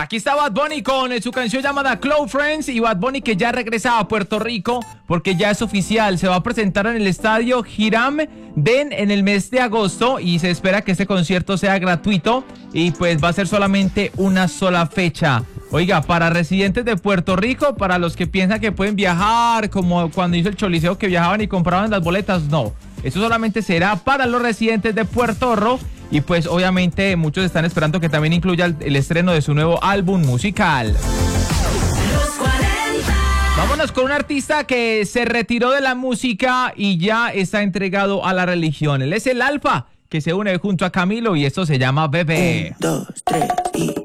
Aquí está Bad Bunny con su canción llamada Close Friends, y Bad Bunny que ya regresa a Puerto Rico porque ya es oficial, se va a presentar en el estadio Hiram Ben en el mes de agosto y se espera que este concierto sea gratuito y pues va a ser solamente una sola fecha. Oiga, para residentes de Puerto Rico, para los que piensan que pueden viajar como cuando hizo el Choliseo que viajaban y compraban las boletas, no. Esto solamente será para los residentes de Puerto Rico. Y pues obviamente muchos están esperando que también incluya el estreno de su nuevo álbum musical. Vámonos con un artista que se retiró de la música y ya está entregado a la religión. Él es el Alfa, que se une junto a Camilo y esto se llama Bebé. 1, 2, 3 y...